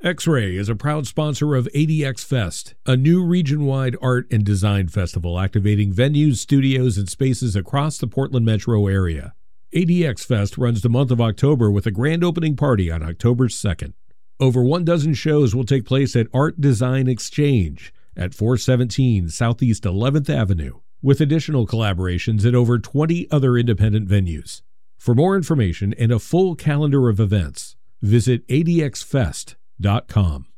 X-Ray is a proud sponsor of ADX Fest, a new region-wide art and design festival activating venues, studios, and spaces across the Portland metro area. ADX Fest runs the month of October with a grand opening party on October 2nd. Over 1 dozen shows will take place at Art Design Exchange at 417 Southeast 11th Avenue, with additional collaborations at over 20 other independent venues. For more information and a full calendar of events, visit adxfest.com.